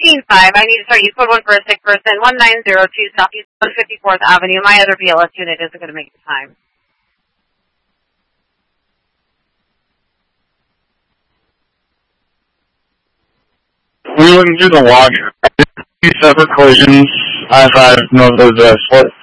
I need to start use code 1 for a sick person. 1902 Southeast 154th Avenue. My other BLS unit isn't going to make the time. We wouldn't do the logger. Separate collisions. I-5, Northwest Split.